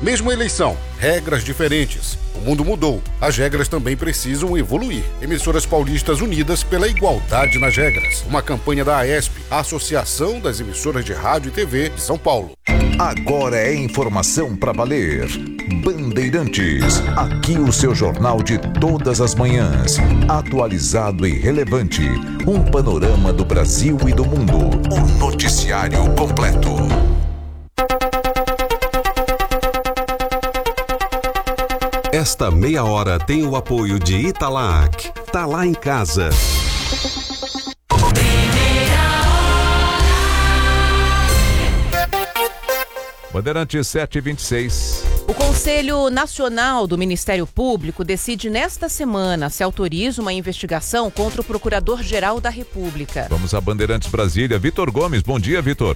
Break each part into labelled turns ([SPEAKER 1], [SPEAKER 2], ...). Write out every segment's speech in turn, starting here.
[SPEAKER 1] Mesma eleição, regras diferentes. O mundo mudou. As regras também precisam evoluir. Emissoras paulistas unidas pela igualdade nas regras. Uma campanha da AESP, a Associação das Emissoras de Rádio e TV de São Paulo.
[SPEAKER 2] Agora é informação para valer. Bandeirantes, aqui o seu jornal de todas as manhãs. Atualizado e relevante. Um panorama do Brasil e do mundo. O noticiário completo.
[SPEAKER 3] Esta meia hora tem o apoio de Italac. Tá lá em casa.
[SPEAKER 4] Bandeirantes 7h26.
[SPEAKER 5] O Conselho Nacional do Ministério Público decide nesta semana se autoriza uma investigação contra o Procurador-Geral da República.
[SPEAKER 4] Vamos a Bandeirantes Brasília. Vitor Gomes, bom dia, Vitor.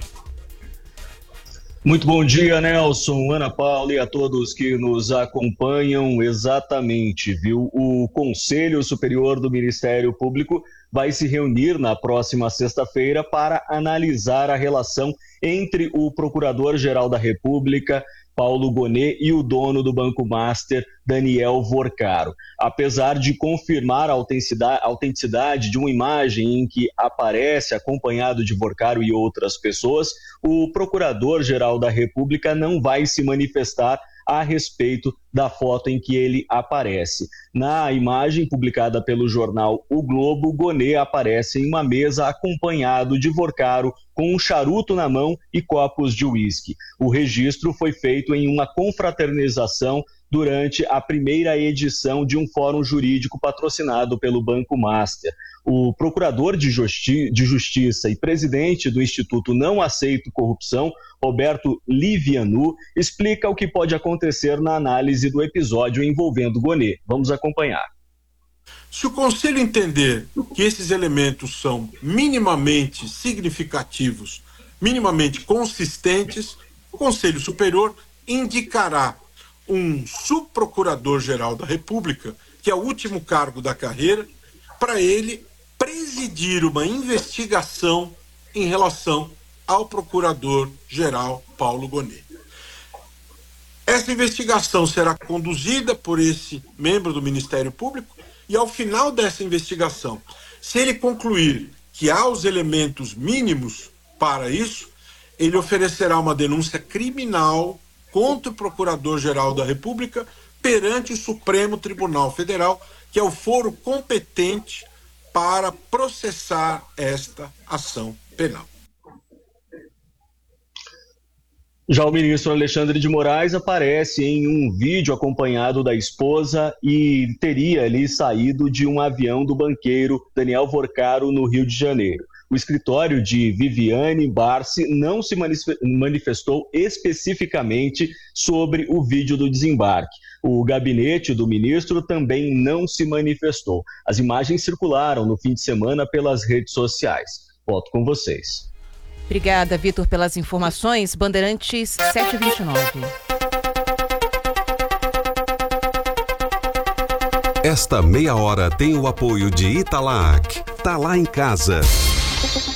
[SPEAKER 6] Muito bom dia, Nelson, Ana Paula e a todos que nos acompanham. Exatamente, viu? O Conselho Superior do Ministério Público vai se reunir na próxima sexta-feira para analisar a relação entre o Procurador-Geral da República, Paulo Gonet, e o dono do Banco Master, Daniel Vorcaro. Apesar de confirmar a autenticidade de uma imagem em que aparece acompanhado de Vorcaro e outras pessoas, o Procurador-Geral da República não vai se manifestar a respeito da foto em que ele aparece. Na imagem publicada pelo jornal O Globo, Gonet aparece em uma mesa acompanhado de Vorcaro com um charuto na mão e copos de uísque. O registro foi feito em uma confraternização durante a primeira edição de um fórum jurídico patrocinado pelo Banco Master. O procurador de Justiça e presidente do Instituto Não Aceito Corrupção, Roberto Livianu, explica o que pode acontecer na análise do episódio envolvendo Gonet. Vamos acompanhar.
[SPEAKER 7] Se o Conselho entender que esses elementos são minimamente significativos, minimamente consistentes, o Conselho Superior indicará um subprocurador-geral da República, que é o último cargo da carreira, para ele presidir uma investigação em relação ao procurador-geral Paulo Gonet. Essa investigação será conduzida por esse membro do Ministério Público e, ao final dessa investigação, se ele concluir que há os elementos mínimos para isso, ele oferecerá uma denúncia criminal contra o Procurador-Geral da República perante o Supremo Tribunal Federal, que é o foro competente para processar esta ação penal.
[SPEAKER 6] Já o ministro Alexandre de Moraes aparece em um vídeo acompanhado da esposa e teria ali saído de um avião do banqueiro Daniel Vorcaro no Rio de Janeiro. O escritório de Viviane Barsi não se manifestou especificamente sobre o vídeo do desembarque. O gabinete do ministro também não se manifestou. As imagens circularam no fim de semana pelas redes sociais. Volto com vocês.
[SPEAKER 5] Obrigada, Vitor, pelas informações. Bandeirantes 7h29.
[SPEAKER 3] Esta meia hora tem o apoio de Italac. Tá lá em casa.